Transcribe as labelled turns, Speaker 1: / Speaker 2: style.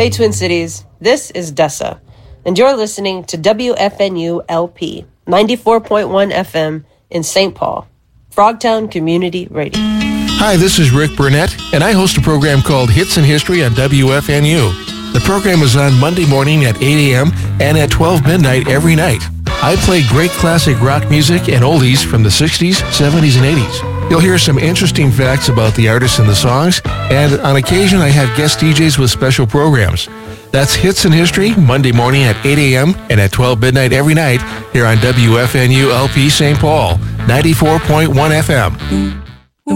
Speaker 1: Hey, Twin Cities, this is Dessa, and you're listening to WFNU LP 94.1 FM in St. Paul, Frogtown Community Radio.
Speaker 2: Hi, this is Rick Burnett, and I host a program called Hits and History on WFNU. The program is on Monday morning at 8 a.m. and at 12 midnight every night. I play great classic rock music and oldies from the 60s, 70s, and 80s. You'll hear some interesting facts about the artists and the songs, and on occasion I have guest DJs with special programs. That's Hits and History, Monday morning at 8 a.m. and at 12 midnight every night here on WFNU LP St. Paul, 94.1 FM.